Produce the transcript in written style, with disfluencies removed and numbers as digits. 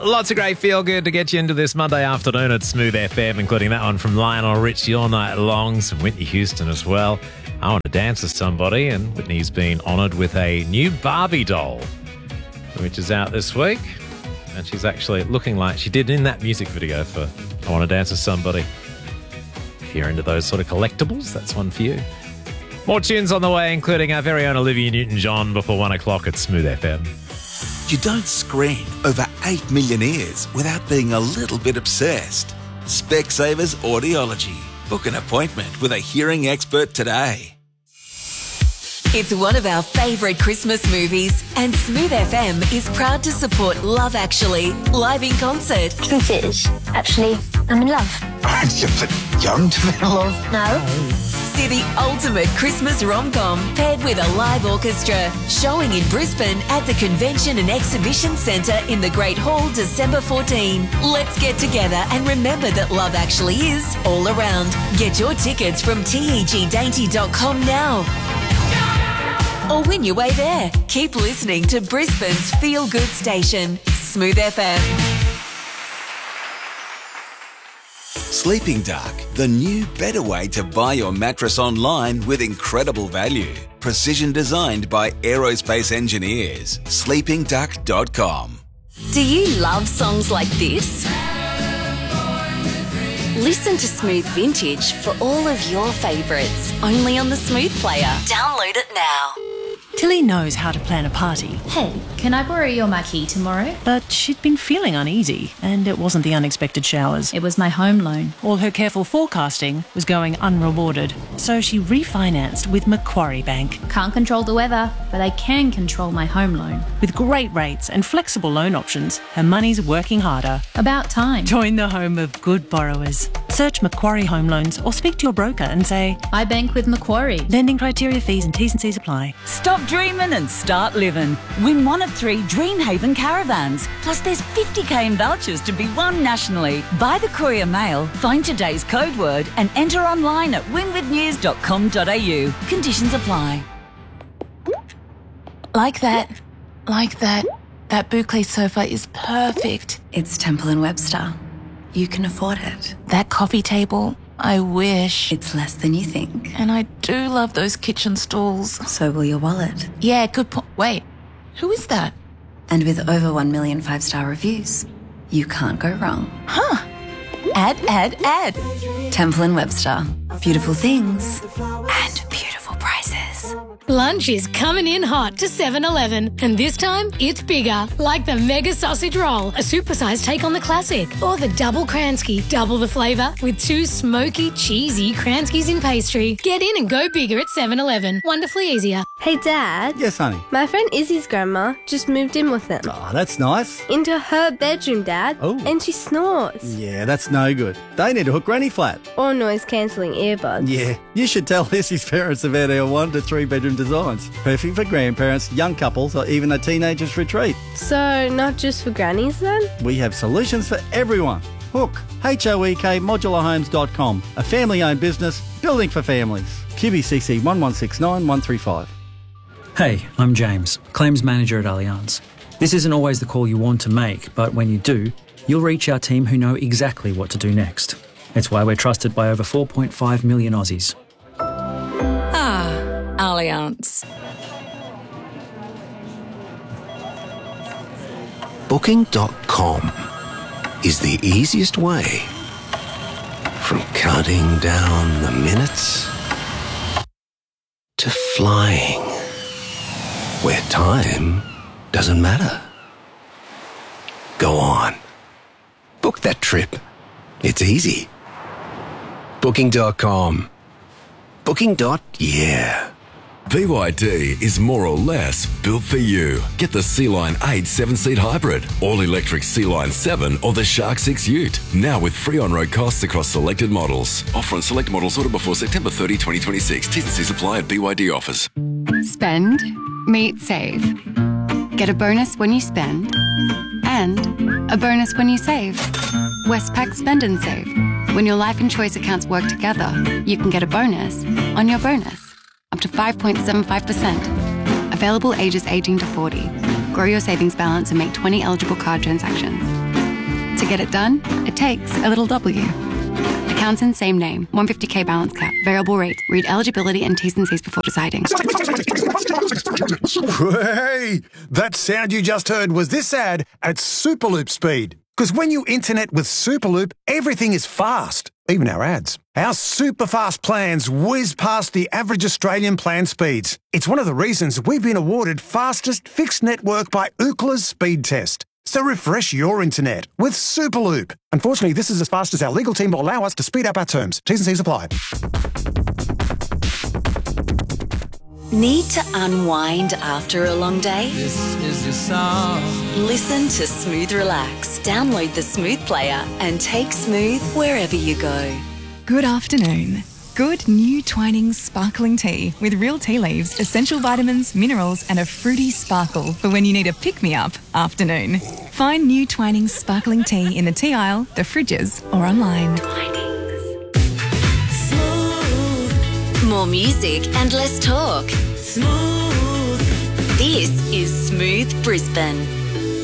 Lots of great feel-good to get you into this Monday afternoon at Smooth FM, including that one from Lionel Richie All Night Long, some Whitney Houston as well. I Want to Dance with Somebody, and Whitney's been honoured with a new Barbie doll, which is out this week. And she's actually looking like she did in that music video for I Want to Dance with Somebody. If you're into those sort of collectibles, that's one for you. More tunes on the way, including our very own Olivia Newton-John before 1 o'clock at Smooth FM. You don't scream over 8 million ears without being a little bit obsessed. Specsavers Audiology. Book an appointment with a hearing expert today. It's one of our favourite Christmas movies, and Smooth FM is proud to support Love Actually live in concert. Truth is, actually, I'm in love. You're a bit young to be in love. No. See the ultimate Christmas rom-com paired with a live orchestra, showing in Brisbane at the Convention and Exhibition Centre in the Great Hall, December 14. Let's get together and remember that love actually is all around. Get your tickets from tegdainty.com now. Or win your way there. Keep listening to Brisbane's feel-good station, Smooth FM. Sleeping Duck, the new better way to buy your mattress online with incredible value. Precision designed by aerospace engineers. sleepingduck.com. Do you love songs like this? Listen to Smooth Vintage for all of your favourites, only on the Smooth Player. Download it now. Tilly knows how to plan a party. Hey, can I borrow your marquee tomorrow? But she'd been feeling uneasy, and it wasn't the unexpected showers. It was my home loan. All her careful forecasting was going unrewarded, so she refinanced with Macquarie Bank. Can't control the weather, but I can control my home loan. With great rates and flexible loan options, her money's working harder. About time. Join the home of good borrowers. Search Macquarie Home Loans or speak to your broker and say, I bank with Macquarie. Lending criteria, fees and T's and C's apply. Stop dreaming and start living. Win one of 3 Dreamhaven caravans. Plus there's 50k in vouchers to be won nationally. Buy the Courier Mail, find today's code word and enter online at winwithnews.com.au. Conditions apply. Like that. That boucle sofa is perfect. It's Temple & Webster. You can afford it. That coffee table, I wish. It's less than you think. And I do love those kitchen stools. So will your wallet. Yeah, good point. Wait, who is that? And with over 1 million 5-star reviews, you can't go wrong. Huh. Add. Temple & Webster. Beautiful things and beautiful prices. Lunch is coming in hot to 7-Eleven, and this time it's bigger, like the Mega Sausage Roll, a supersized take on the classic, or the Double Kransky, double the flavour with 2 smoky, cheesy Kranskys in pastry. Get in and go bigger at 7-Eleven. Wonderfully easier. Hey, Dad. Yes, honey? My friend Izzy's grandma just moved in with them. Oh, that's nice. Into her bedroom, Dad. Oh. And she snores. Yeah, that's no good. They need to hook Granny flat. Or noise-cancelling earbuds. Yeah, you should tell Izzy's parents about our 1 to 3 bedroom designs. Perfect for grandparents, young couples, or even a teenager's retreat. So, not just for grannies then? We have solutions for everyone. Hook, HOEK modularhomes.com, a family-owned business building for families. QBCC 1169135. Hey, I'm James, Claims Manager at Allianz. This isn't always the call you want to make, but when you do, you'll reach our team who know exactly what to do next. It's why we're trusted by over 4.5 million Aussies. Allianz. Booking.com is the easiest way from counting down the minutes to flying where time doesn't matter. Go on. Book that trip. It's easy. Booking.com. Booking.yeah. BYD is more or less built for you. Get the Sea-Line 8 7-seat hybrid, all-electric Sea-Line 7 or the Shark 6 Ute. Now with free on-road costs across selected models. Offer on select models ordered before September 30, 2026. T's and C's apply at BYD offers. Spend, meet, save. Get a bonus when you spend and a bonus when you save. Westpac Spend and Save. When your life and choice accounts work together, you can get a bonus on your bonus. Up to 5.75%. Available ages 18 to 40. grow your savings balance and make 20 eligible card transactions. To get it done, it takes a little W. Accounts in same name, 150k balance cap, variable rate. Read eligibility and T's and C's before deciding. Hey, that sound you just heard was this ad at Superloop speed. Because when you internet with Superloop, everything is fast, even our ads. Our super fast plans whiz past the average Australian plan speeds. It's one of the reasons we've been awarded fastest fixed network by Ookla's speed test. So refresh your internet with Superloop. Unfortunately, this is as fast as our legal team will allow us to speed up our terms. T's and C's apply. Need to unwind after a long day? This is your song. Listen to Smooth Relax. Download the Smooth player and take Smooth wherever you go. Good afternoon. Good new Twinings sparkling tea with real tea leaves, essential vitamins, minerals and a fruity sparkle for when you need a pick-me-up afternoon. Find new Twinings sparkling tea in the tea aisle, the fridges or online. More music and less talk. Smooth. This is Smooth Brisbane.